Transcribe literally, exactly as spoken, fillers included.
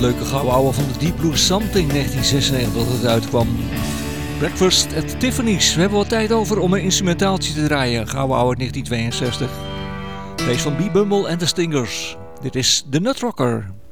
leuke gouden ouwe van de Deep Blue Something negentien zesennegentig dat het uitkwam. Breakfast at Tiffany's. We hebben wat tijd over om een instrumentaaltje te draaien. Gouden ouwe negentien tweeënzestig. Deze van B. Bumble en de Stingers. Dit is The Nut Rocker.